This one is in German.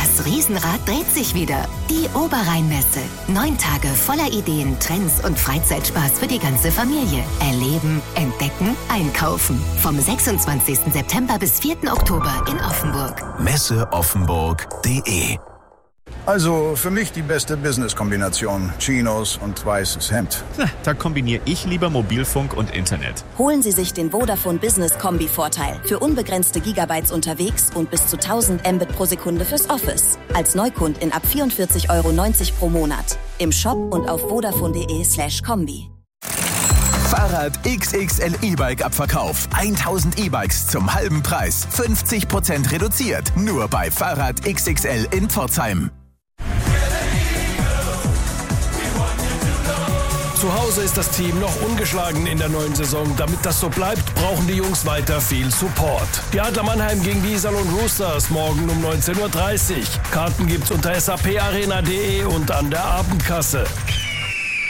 Das Riesenrad dreht sich wieder. Die Oberrheinmesse. 9 Tage voller Ideen, Trends und Freizeitspaß für die ganze Familie. Erleben, entdecken, einkaufen. Vom 26. September bis 4. Oktober in Offenburg. Messeoffenburg.de. Also für mich die beste Business-Kombination. Chinos und weißes Hemd. Da kombiniere ich lieber Mobilfunk und Internet. Holen Sie sich den Vodafone Business Kombi-Vorteil. Für unbegrenzte Gigabytes unterwegs und bis zu 1000 Mbit pro Sekunde fürs Office. Als Neukundin ab 44,90 € pro Monat. Im Shop und auf vodafone.de/kombi. Fahrrad XXL E-Bike Abverkauf. 1000 E-Bikes zum halben Preis. 50% reduziert. Nur bei Fahrrad XXL in Pforzheim. Zu Hause ist das Team noch ungeschlagen in der neuen Saison. Damit das so bleibt, brauchen die Jungs weiter viel Support. Die Adler Mannheim gegen die Iserlohn Roosters morgen um 19:30 Uhr. Karten gibt's unter saparena.de und an der Abendkasse.